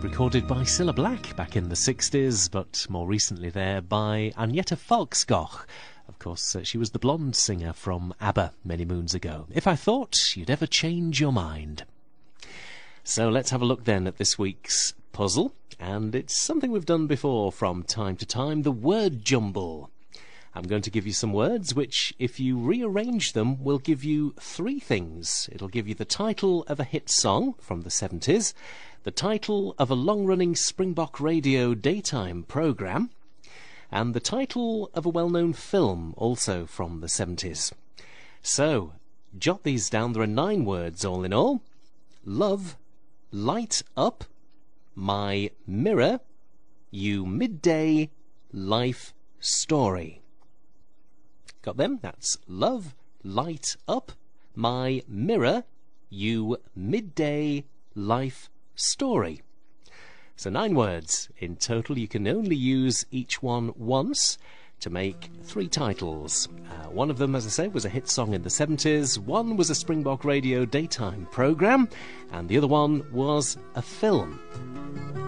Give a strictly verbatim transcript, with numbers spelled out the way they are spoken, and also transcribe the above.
recorded by Cilla Black back in the sixties, but more recently there by Agneta Falkskog. Of course, uh, she was the blonde singer from ABBA many moons ago. If I Thought You'd Ever Change Your Mind. So let's have a look then at this week's puzzle, and it's something we've done before from time to time, the word jumble. I'm going to give you some words which, if you rearrange them, will give you three things. It'll give you the title of a hit song from the seventies, the title of a long-running Springbok Radio daytime programme, and the title of a well-known film, also from the seventies. So, jot these down. There are nine words all in all. Love, light up, my mirror, you midday, life story. Got them? That's love, light up, my mirror, you midday, life story. So nine words in total. You can only use each one once to make three titles. Uh, one of them, as I said, was a hit song in the seventies. One was a Springbok Radio daytime programme. And the other one was a film.